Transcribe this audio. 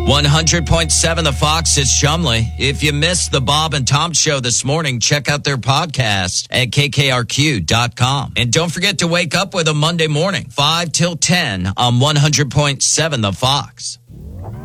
100.7 The Fox, it's Chumley. If you missed the Bob and Tom show this morning, check out their podcast at kkrq.com. And don't forget to wake up with them Monday morning, 5 till 10 on 100.7 The Fox.